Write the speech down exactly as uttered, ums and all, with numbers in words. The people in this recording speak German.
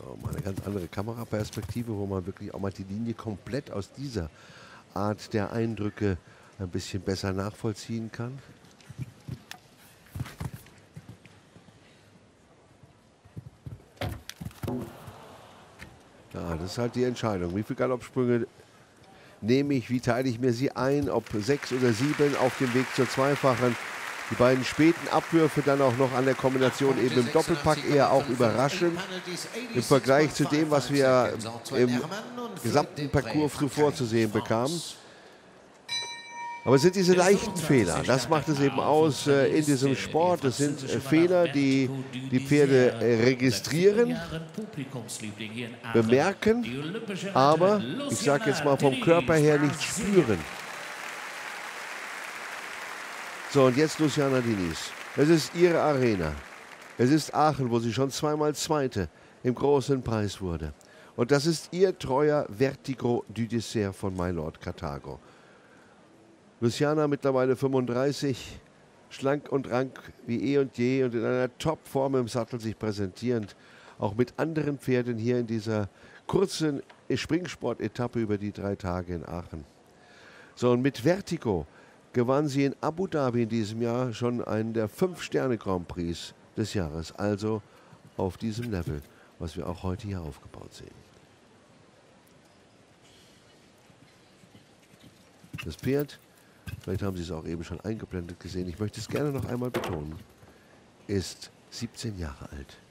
mal eine ganz andere Kameraperspektive, wo man wirklich auch mal die Linie komplett aus dieser Art der Eindrücke ein bisschen besser nachvollziehen kann. Ja, das ist halt die Entscheidung. Wie viele Galoppsprünge nehme ich, wie teile ich mir sie ein, ob sechs oder sieben auf dem Weg zur Zweifachen. Die beiden späten Abwürfe dann auch noch an der Kombination eben im Doppelpack eher auch überraschend im Vergleich zu dem, was wir im gesamten Parcours zuvor zu sehen bekamen. Aber es sind diese leichten Fehler, das macht es eben aus äh, in diesem Sport. Es sind äh, Fehler, die die Pferde äh, registrieren, bemerken, aber ich sage jetzt mal vom Körper her nicht spüren. So, und jetzt Luciana Diniz. Es ist ihre Arena. Es ist Aachen, wo sie schon zweimal Zweite im großen Preis wurde. Und das ist ihr treuer Vertigo du Dessert von Mylord Karthago. Luciana mittlerweile fünfunddreißig, schlank und rank wie eh und je und in einer Topform im Sattel sich präsentierend. Auch mit anderen Pferden hier in dieser kurzen Springsport-Etappe über die drei Tage in Aachen. So, und mit Vertigo gewann sie in Abu Dhabi in diesem Jahr schon einen der fünf Sterne Grand Prix des Jahres. Also auf diesem Level, was wir auch heute hier aufgebaut sehen. Das Pferd, vielleicht haben Sie es auch eben schon eingeblendet gesehen, ich möchte es gerne noch einmal betonen, ist siebzehn Jahre alt.